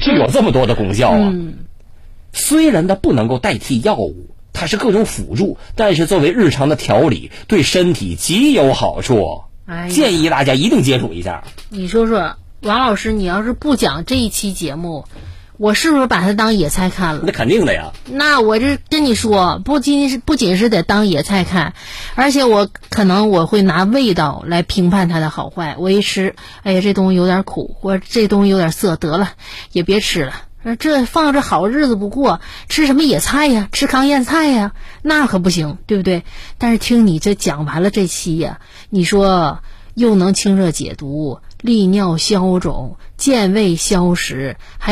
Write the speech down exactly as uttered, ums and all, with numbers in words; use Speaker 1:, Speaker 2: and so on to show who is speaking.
Speaker 1: 是有这么多的功效啊。
Speaker 2: 嗯，
Speaker 1: 虽然它不能够代替药物，它是各种辅助，但是作为日常的调理，对身体极有好处。
Speaker 2: 哎，
Speaker 1: 建议大家一定接触一下。
Speaker 2: 你说说，王老师，你要是不讲这一期节目，我是不是把它当野菜看了？
Speaker 1: 那肯定的呀。
Speaker 2: 那我这跟你说，不仅是不仅是得当野菜看，而且我可能我会拿味道来评判它的好坏。我一吃，哎呀，这东西有点苦，或者这东西有点涩，得了，也别吃了。这放着好日子不过，吃什么野菜呀？吃糠咽菜呀？那可不行，对不对？但是听你这讲完了这期呀，你说又能清热解毒、利尿消肿、健胃消食，还